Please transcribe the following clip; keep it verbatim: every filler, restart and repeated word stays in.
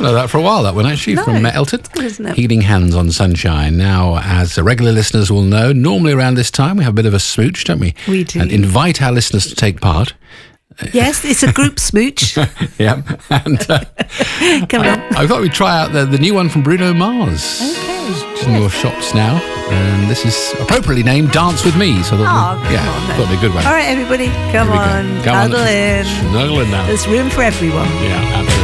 know that for a while, that one, actually, No, from uh, Elton. it's good, isn't it? Healing Hands on Sunshine. Now, as the regular listeners will know, normally around this time we have a bit of a smooch, don't we? We do. And invite our listeners to take part. Yes, it's a group smooch. Yeah. And uh, Come on. I thought we'd try out the, the new one from Bruno Mars. Okay. It's in your shops now. And this is appropriately named Dance With Me. So that Oh, we'll, yeah, come on then. thought it'd be a good one. All right, everybody, come Here we go. on, Come on. cuddle in. Snuggle in now. There's room for everyone. Yeah, absolutely.